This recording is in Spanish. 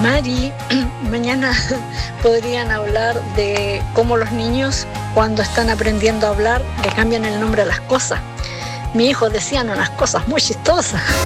Mari, mañana podrían hablar de cómo los niños, cuando están aprendiendo a hablar, le cambian el nombre a las cosas. Mi hijo decían unas cosas muy chistosas.